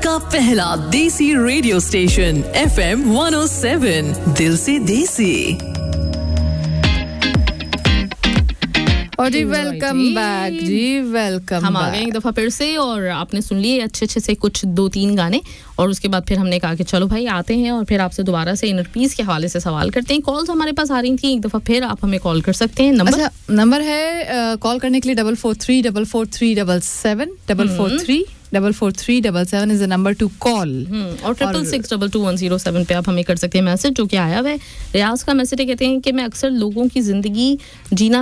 का पहला देसी रेडियो स्टेशन FM 107 दिल से देसी। और जी वेलकम बैक जी वेलकम हम आ गए एक दफ़ा फिर से और आपने सुन लिए अच्छे से कुछ 2-3 गाने और उसके बाद फिर हमने कहा कि चलो भाई आते हैं और फिर आपसे दोबारा से इनर पीस के हवाले से सवाल करते हैं। कॉल्स हमारे पास आ रही थी एक दफ़ा फिर आप हमें कॉल कर सकते हैं। नंबर है कॉल करने के लिए 44344377 44344377 is the number to call और 66622107 पे आप हमें कर सकते हैं मैसेज जो कि आया हुआ है। रियाज का मैसेज कहते हैं कि मैं अक्सर लोगों की जिंदगी जीना